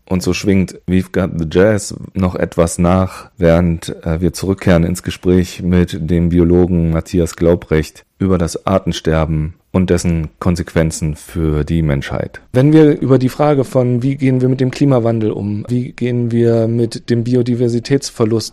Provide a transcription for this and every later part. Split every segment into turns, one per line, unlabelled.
Und so schwingt We've Got the Jazz noch etwas nach, während wir zurückkehren ins Gespräch mit dem Biologen Matthias Glaubrecht über das Artensterben und dessen Konsequenzen für die Menschheit. Wenn wir über die Frage von, wie gehen wir mit dem Klimawandel um, wie gehen wir mit dem Biodiversitätsverlust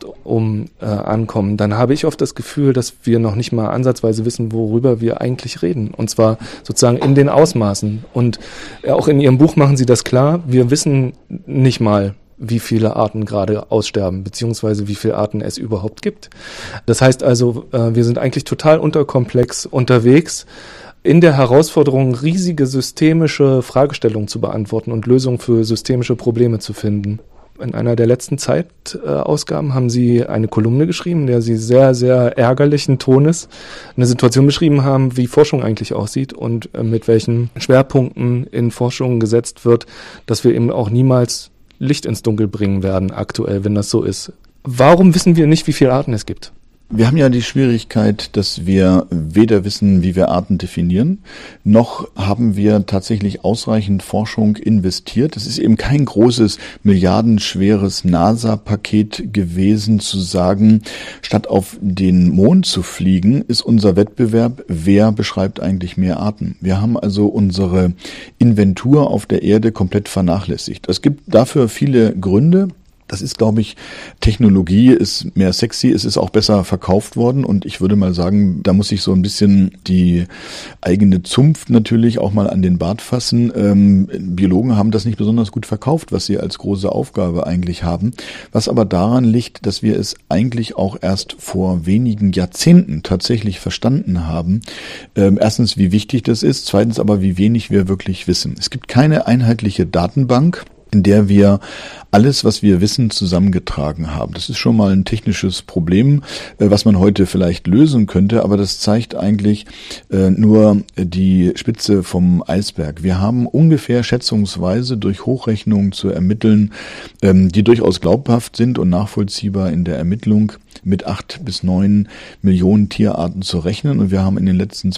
ankommen, dann habe ich oft das Gefühl, dass wir noch nicht mal ansatzweise wissen, worüber wir eigentlich reden. Und zwar sozusagen in den Ausmaßen. Und auch in Ihrem Buch machen Sie das klar, wir wissen nicht mal, wie viele Arten gerade aussterben, beziehungsweise wie viele Arten es überhaupt gibt. Das heißt also, wir sind eigentlich total unterkomplex unterwegs, in der Herausforderung, riesige systemische Fragestellungen zu beantworten und Lösungen für systemische Probleme zu finden. In einer der letzten Zeitausgaben haben Sie eine Kolumne geschrieben, in der Sie sehr, sehr ärgerlichen Tones eine Situation beschrieben haben, wie Forschung eigentlich aussieht und mit welchen Schwerpunkten in Forschung gesetzt wird, dass wir eben auch niemals Licht ins Dunkel bringen werden aktuell, wenn das so ist. Warum wissen wir nicht, wie viele Arten es gibt?
Wir haben ja die Schwierigkeit, dass wir weder wissen, wie wir Arten definieren, noch haben wir tatsächlich ausreichend Forschung investiert. Es ist eben kein großes, milliardenschweres NASA-Paket gewesen, zu sagen, statt auf den Mond zu fliegen, ist unser Wettbewerb, wer beschreibt eigentlich mehr Arten. Wir haben also unsere Inventur auf der Erde komplett vernachlässigt. Es gibt dafür viele Gründe. Das ist, glaube ich, Technologie ist mehr sexy, es ist auch besser verkauft worden und ich würde mal sagen, da muss ich so ein bisschen die eigene Zunft natürlich auch mal an den Bart fassen. Biologen haben das nicht besonders gut verkauft, was sie als große Aufgabe eigentlich haben, was aber daran liegt, dass wir es eigentlich auch erst vor wenigen Jahrzehnten tatsächlich verstanden haben. Erstens, wie wichtig das ist, zweitens aber, wie wenig wir wirklich wissen. Es gibt keine einheitliche Datenbank, in der wir alles, was wir wissen, zusammengetragen haben. Das ist schon mal ein technisches Problem, was man heute vielleicht lösen könnte, aber das zeigt eigentlich nur die Spitze vom Eisberg. Wir haben ungefähr schätzungsweise durch Hochrechnungen zu ermitteln, die durchaus glaubhaft sind und nachvollziehbar in der Ermittlung, mit 8 bis 9 Millionen Tierarten zu rechnen. Und wir haben in den letzten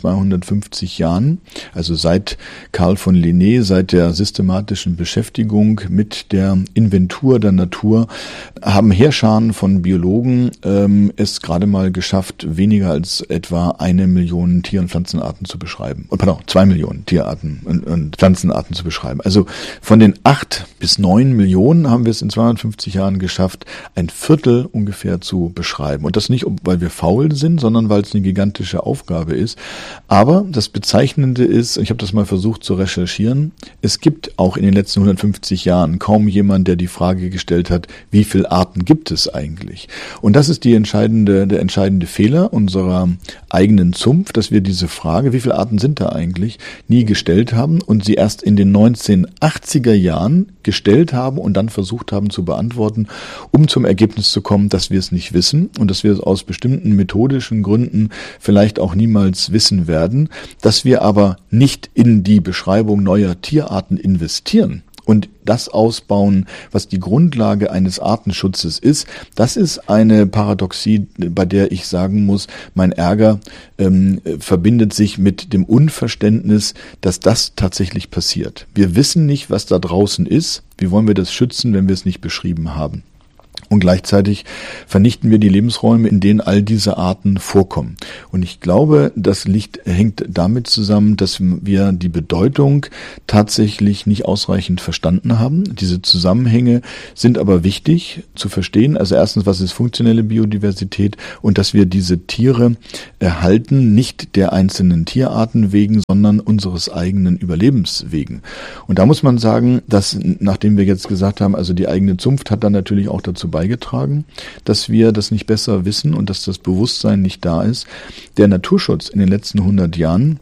250 Jahren, also seit Carl von Linné, seit der systematischen Beschäftigung mit der Inventur der Natur, haben Heerscharen von Biologen es gerade mal geschafft, weniger als etwa 1 Million Tier- und Pflanzenarten zu beschreiben. Pardon, 2 Millionen Tierarten und Pflanzenarten zu beschreiben. Also von den 8 bis 9 Millionen haben wir es in 250 Jahren geschafft, ein Viertel ungefähr zu beschreiben. Und das nicht, weil wir faul sind, sondern weil es eine gigantische Aufgabe ist. Aber das Bezeichnende ist, ich habe das mal versucht zu recherchieren, es gibt auch in den letzten 150 Jahren kaum jemand, der die Frage gestellt hat, wie viele Arten gibt es eigentlich? Und das ist der entscheidende Fehler unserer eigenen Zunft, dass wir diese Frage, wie viele Arten sind da eigentlich, nie gestellt haben und sie erst in den 1980er Jahren gestellt haben und dann versucht haben zu beantworten, um zum Ergebnis zu kommen, dass wir es nicht wissen und dass wir es aus bestimmten methodischen Gründen vielleicht auch niemals wissen werden, dass wir aber nicht in die Beschreibung neuer Tierarten investieren und das ausbauen, was die Grundlage eines Artenschutzes ist. Das ist eine Paradoxie, bei der ich sagen muss, mein Ärger verbindet sich mit dem Unverständnis, dass das tatsächlich passiert. Wir wissen nicht, was da draußen ist. Wie wollen wir das schützen, wenn wir es nicht beschrieben haben? Und gleichzeitig vernichten wir die Lebensräume, in denen all diese Arten vorkommen. Und ich glaube, das hängt damit zusammen, dass wir die Bedeutung tatsächlich nicht ausreichend verstanden haben. Diese Zusammenhänge sind aber wichtig zu verstehen. Also erstens, was ist funktionelle Biodiversität und dass wir diese Tiere erhalten, nicht der einzelnen Tierarten wegen, sondern unseres eigenen Überlebens wegen. Und da muss man sagen, dass, nachdem wir jetzt gesagt haben, also die eigene Zunft hat dann natürlich auch dazu beigetragen, dass wir das nicht besser wissen und dass das Bewusstsein nicht da ist. Der Naturschutz in den letzten 100 Jahren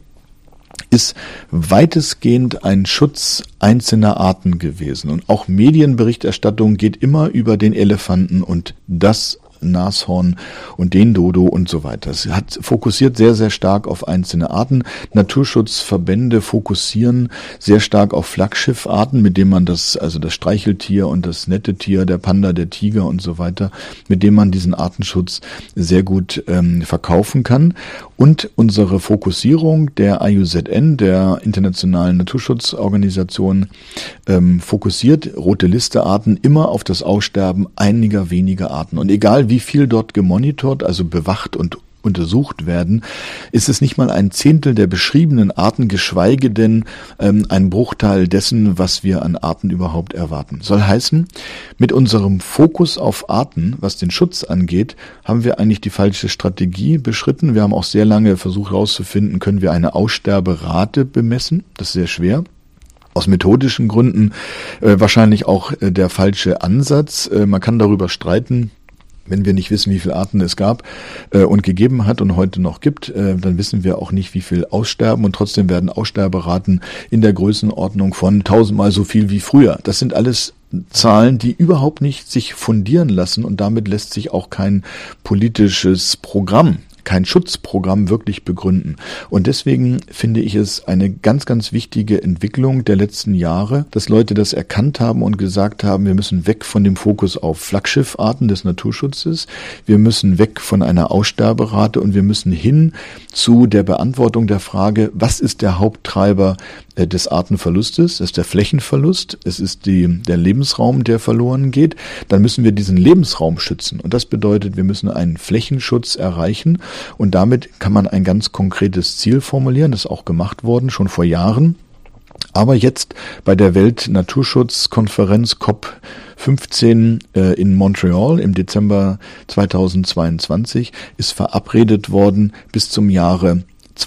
ist weitestgehend ein Schutz einzelner Arten gewesen. Und auch Medienberichterstattung geht immer über den Elefanten und das Nashorn und den Dodo und so weiter. Es fokussiert sehr, sehr stark auf einzelne Arten. Naturschutzverbände fokussieren sehr stark auf Flaggschiffarten, mit denen man das Streicheltier und das nette Tier, der Panda, der Tiger und so weiter, mit dem man diesen Artenschutz sehr gut verkaufen kann. Und unsere Fokussierung der IUCN, der Internationalen Naturschutzorganisation, fokussiert rote Liste-Arten immer auf das Aussterben einiger weniger Arten. Und egal wie viel dort gemonitort, also bewacht und untersucht werden, ist es nicht mal ein Zehntel der beschriebenen Arten, geschweige denn ein Bruchteil dessen, was wir an Arten überhaupt erwarten. Soll heißen, mit unserem Fokus auf Arten, was den Schutz angeht, haben wir eigentlich die falsche Strategie beschritten. Wir haben auch sehr lange versucht herauszufinden, können wir eine Aussterberate bemessen? Das ist sehr schwer. Aus methodischen Gründen wahrscheinlich auch der falsche Ansatz. Man kann darüber streiten. Wenn wir nicht wissen, wie viele Arten es gab und gegeben hat und heute noch gibt, dann wissen wir auch nicht, wie viel aussterben, und trotzdem werden Aussterberaten in der Größenordnung von 1000-mal so viel wie früher. Das sind alles Zahlen, die überhaupt nicht sich fundieren lassen, und damit lässt sich auch kein politisches Programm, kein Schutzprogramm wirklich begründen. Und deswegen finde ich es eine ganz, ganz wichtige Entwicklung der letzten Jahre, dass Leute das erkannt haben und gesagt haben, wir müssen weg von dem Fokus auf Flaggschiffarten des Naturschutzes, wir müssen weg von einer Aussterberate und wir müssen hin zu der Beantwortung der Frage, was ist der Haupttreiber des Artenverlustes? Das ist der Flächenverlust, es ist der Lebensraum, der verloren geht. Dann müssen wir diesen Lebensraum schützen. Und das bedeutet, wir müssen einen Flächenschutz erreichen. Und damit kann man ein ganz konkretes Ziel formulieren. Das ist auch gemacht worden, schon vor Jahren. Aber jetzt bei der Weltnaturschutzkonferenz COP15 in Montreal im Dezember 2022 ist verabredet worden, bis zum Jahre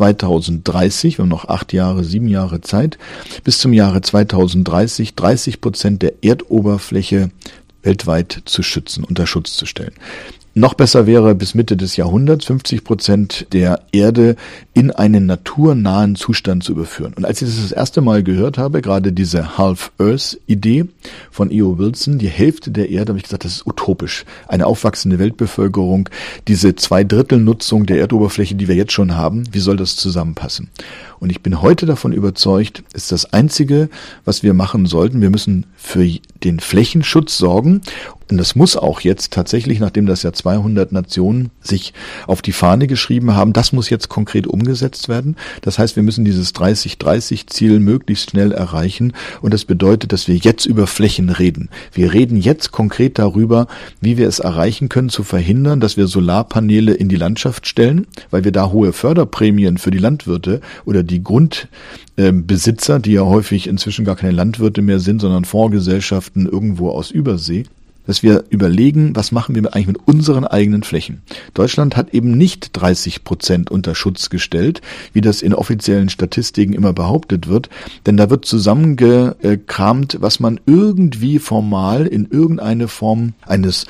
2030, wir haben noch 7 Jahre Zeit, bis zum Jahre 2030 30% der Erdoberfläche weltweit zu schützen, unter Schutz zu stellen. Noch besser wäre bis Mitte des Jahrhunderts 50% der Erde in einen naturnahen Zustand zu überführen. Und als ich das erste Mal gehört habe, gerade diese Half-Earth-Idee von E.O. Wilson, die Hälfte der Erde, habe ich gesagt, das ist utopisch. Eine aufwachsende Weltbevölkerung, diese 2/3 der Erdoberfläche, die wir jetzt schon haben, wie soll das zusammenpassen? Und ich bin heute davon überzeugt, ist das Einzige, was wir machen sollten. Wir müssen für den Flächenschutz sorgen. Und das muss auch jetzt tatsächlich, nachdem das ja 200 Nationen sich auf die Fahne geschrieben haben, das muss jetzt konkret umgesetzt werden. Das heißt, wir müssen dieses 30-30-Ziel möglichst schnell erreichen. Und das bedeutet, dass wir jetzt über Flächen reden. Wir reden jetzt konkret darüber, wie wir es erreichen können, zu verhindern, dass wir Solarpaneele in die Landschaft stellen, weil wir da hohe Förderprämien für die Landwirte oder die Grundbesitzer, die ja häufig inzwischen gar keine Landwirte mehr sind, sondern Fondsgesellschaften irgendwo aus Übersee, dass wir überlegen, was machen wir eigentlich mit unseren eigenen Flächen. Deutschland hat eben nicht 30% unter Schutz gestellt, wie das in offiziellen Statistiken immer behauptet wird, denn da wird zusammengekramt, was man irgendwie formal in irgendeine Form eines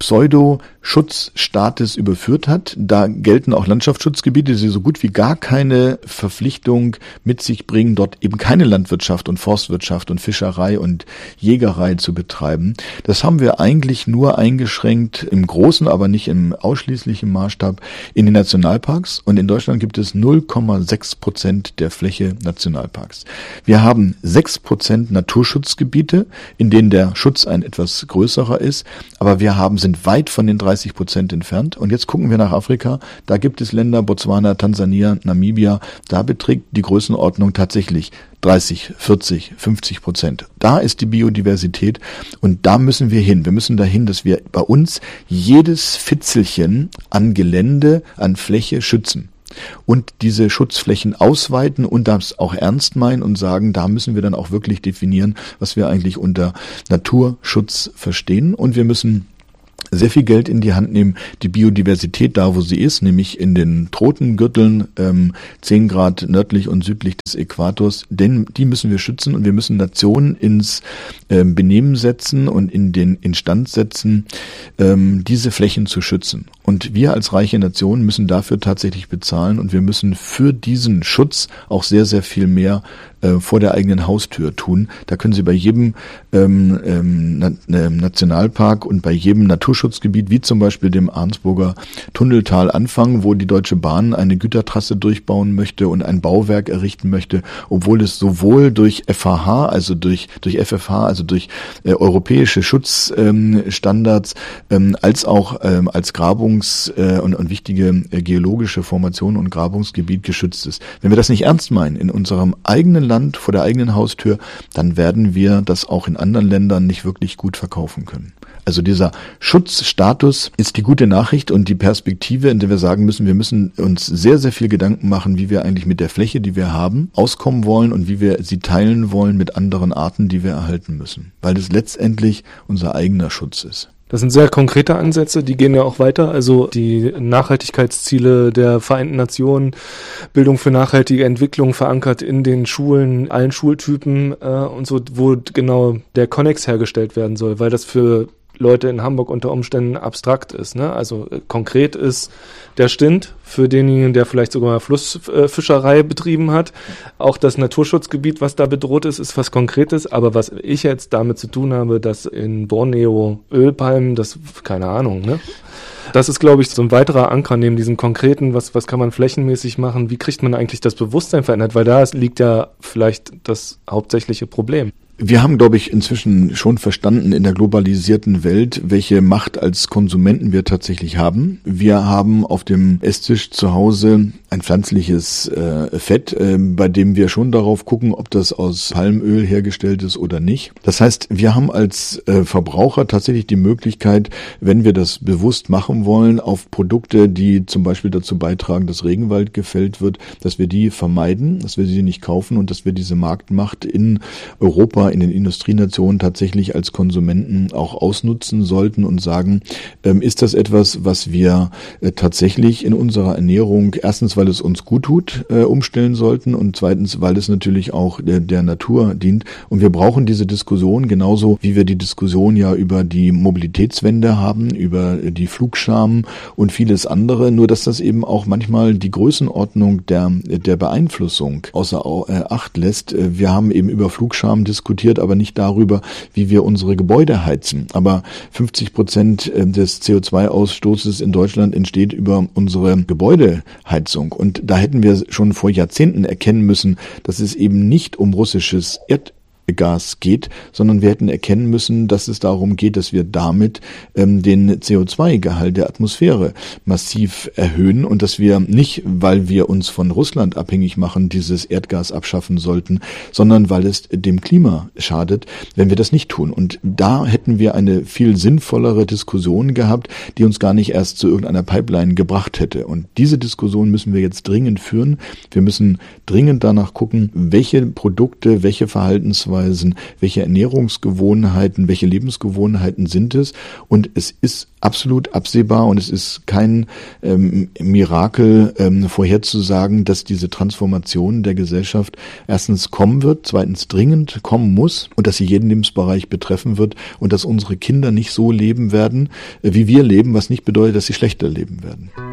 Pseudo-Schutzstaates überführt hat. Da gelten auch Landschaftsschutzgebiete, die so gut wie gar keine Verpflichtung mit sich bringen, dort eben keine Landwirtschaft und Forstwirtschaft und Fischerei und Jägerei zu betreiben. Das haben wir eigentlich nur eingeschränkt im großen, aber nicht im ausschließlichen Maßstab in den Nationalparks. Und in Deutschland gibt es 0,6% der Fläche Nationalparks. Wir haben 6% Naturschutzgebiete, in denen der Schutz ein etwas größerer ist, aber wir sind weit von den 30% entfernt. Und jetzt gucken wir nach Afrika. Da gibt es Länder, Botswana, Tansania, Namibia, da beträgt die Größenordnung tatsächlich 30, 40, 50%. Da ist die Biodiversität und da müssen wir hin. Wir müssen dahin, dass wir bei uns jedes Fitzelchen an Gelände, an Fläche schützen. Und diese Schutzflächen ausweiten und das auch ernst meinen und sagen, da müssen wir dann auch wirklich definieren, was wir eigentlich unter Naturschutz verstehen. Und wir müssen sehr viel Geld in die Hand nehmen, die Biodiversität da, wo sie ist, nämlich in den Tropengürteln, 10 Grad nördlich und südlich des Äquators, denn die müssen wir schützen und wir müssen Nationen ins Benehmen setzen und in den Instand setzen, diese Flächen zu schützen. Und wir als reiche Nation müssen dafür tatsächlich bezahlen und wir müssen für diesen Schutz auch sehr, sehr viel mehr vor der eigenen Haustür tun. Da können Sie bei jedem Nationalpark und bei jedem Naturschutzgebiet Naturschutzgebiet wie zum Beispiel dem Arnsburger Tunneltal anfangen, wo die Deutsche Bahn eine Gütertrasse durchbauen möchte und ein Bauwerk errichten möchte, obwohl es sowohl durch FHH, also durch FFH, also durch europäische Schutzstandards, als auch als Grabungs- und wichtige geologische Formation und Grabungsgebiet geschützt ist. Wenn wir das nicht ernst meinen in unserem eigenen Land, vor der eigenen Haustür, dann werden wir das auch in anderen Ländern nicht wirklich gut verkaufen können. Also dieser Schutzstatus ist die gute Nachricht und die Perspektive, in der wir sagen müssen, wir müssen uns sehr, sehr viel Gedanken machen, wie wir eigentlich mit der Fläche, die wir haben, auskommen wollen und wie wir sie teilen wollen mit anderen Arten, die wir erhalten müssen. Weil es letztendlich unser eigener Schutz ist.
Das sind sehr konkrete Ansätze, die gehen ja auch weiter. Also die Nachhaltigkeitsziele der Vereinten Nationen, Bildung für nachhaltige Entwicklung verankert in den Schulen, allen Schultypen und so, wo genau der Konnex hergestellt werden soll, weil das für Leute in Hamburg unter Umständen abstrakt ist, ne? Also konkret ist der Stint für denjenigen, der vielleicht sogar mal Flussfischerei betrieben hat. Auch das Naturschutzgebiet, was da bedroht ist, ist was Konkretes. Aber was ich jetzt damit zu tun habe, dass in Borneo Ölpalmen, das, keine Ahnung, ne? Das ist, glaube ich, so ein weiterer Anker neben diesem konkreten, was kann man flächenmäßig machen? Wie kriegt man eigentlich das Bewusstsein verändert? Weil da liegt ja vielleicht das hauptsächliche Problem.
Wir haben, glaube ich, inzwischen schon verstanden in der globalisierten Welt, welche Macht als Konsumenten wir tatsächlich haben. Wir haben auf dem Esstisch zu Hause ein pflanzliches Fett, bei dem wir schon darauf gucken, ob das aus Palmöl hergestellt ist oder nicht. Das heißt, wir haben als Verbraucher tatsächlich die Möglichkeit, wenn wir das bewusst machen wollen, auf Produkte, die zum Beispiel dazu beitragen, dass Regenwald gefällt wird, dass wir die vermeiden, dass wir sie nicht kaufen und dass wir diese Marktmacht in Europa, in den Industrienationen tatsächlich als Konsumenten auch ausnutzen sollten und sagen, ist das etwas, was wir tatsächlich in unserer Ernährung, erstens, weil es uns gut tut, umstellen sollten und zweitens, weil es natürlich auch der Natur dient. Und wir brauchen diese Diskussion genauso, wie wir die Diskussion ja über die Mobilitätswende haben, über die Flugscham und vieles andere, nur dass das eben auch manchmal die Größenordnung der Beeinflussung außer Acht lässt. Wir haben eben über Flugscham diskutiert, aber nicht darüber, wie wir unsere Gebäude heizen. Aber 50% des CO2-Ausstoßes in Deutschland entsteht über unsere Gebäudeheizung. Und da hätten wir schon vor Jahrzehnten erkennen müssen, dass es eben nicht um russisches Erdgas geht, sondern wir hätten erkennen müssen, dass es darum geht, dass wir damit den CO2-Gehalt der Atmosphäre massiv erhöhen und dass wir nicht, weil wir uns von Russland abhängig machen, dieses Erdgas abschaffen sollten, sondern weil es dem Klima schadet, wenn wir das nicht tun. Und da hätten wir eine viel sinnvollere Diskussion gehabt, die uns gar nicht erst zu irgendeiner Pipeline gebracht hätte. Und diese Diskussion müssen wir jetzt dringend führen. Wir müssen dringend danach gucken, welche Produkte, welche Verhaltensweisen, welche Ernährungsgewohnheiten, welche Lebensgewohnheiten sind es. Und es ist absolut absehbar und es ist kein Mirakel vorherzusagen, dass diese Transformation der Gesellschaft erstens kommen wird, zweitens dringend kommen muss und dass sie jeden Lebensbereich betreffen wird und dass unsere Kinder nicht so leben werden, wie wir leben, was nicht bedeutet, dass sie schlechter leben werden.